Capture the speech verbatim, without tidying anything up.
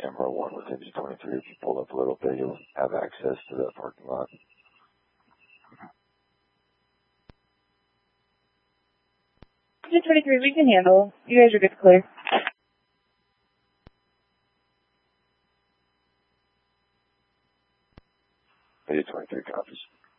Emerald one with engine twenty-three. If you pull up a little bit, you'll have access to that parking lot. Engine twenty-three, we can handle. You guys are good to clear. Engine twenty-three copies.